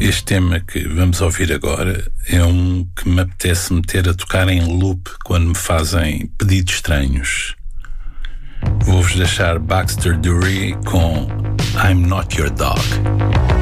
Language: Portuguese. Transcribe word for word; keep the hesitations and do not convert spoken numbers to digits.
Este tema que vamos ouvir agora é um que me apetece meter a tocar em loop quando me fazem pedidos estranhos. Vou-vos deixar Baxter Dury com I'm Not Your Dog.